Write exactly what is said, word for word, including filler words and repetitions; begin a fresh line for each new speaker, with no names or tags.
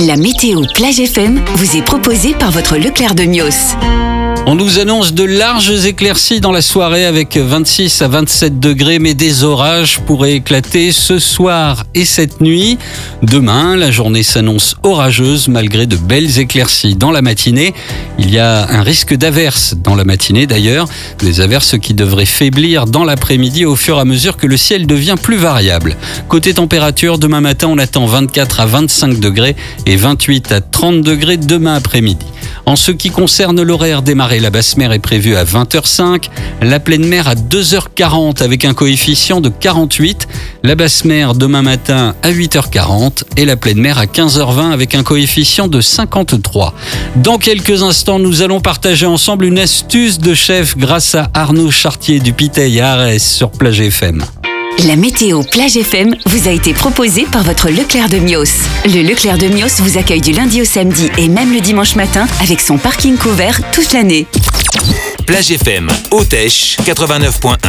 La météo Plage F M vous est proposée par votre Leclerc de Mios.
On nous annonce de larges éclaircies dans la soirée avec vingt-six à vingt-sept degrés, mais des orages pourraient éclater ce soir et cette nuit. Demain, la journée s'annonce orageuse malgré de belles éclaircies dans la matinée. Il y a un risque d'averses dans la matinée d'ailleurs, des averses qui devraient faiblir dans l'après-midi au fur et à mesure que le ciel devient plus variable. Côté température, demain matin, on attend vingt-quatre à vingt-cinq degrés et vingt-huit à trente degrés demain après-midi. En ce qui concerne l'horaire démarré, la basse mer est prévue à vingt heures cinq, la pleine mer à deux heures quarante avec un coefficient de quarante-huit, la basse mer demain matin à huit heures quarante et la pleine mer à quinze heures vingt avec un coefficient de cinquante-trois. Dans quelques instants, nous allons partager ensemble une astuce de chef grâce à Arnaud Chartier du Piteil à Arès sur Plage F M.
La météo Plage F M vous a été proposée par votre Leclerc de Mios. Le Leclerc de Mios vous accueille du lundi au samedi et même le dimanche matin avec son parking couvert toute l'année.
Plage F M, Hautèche quatre-vingt-neuf point un.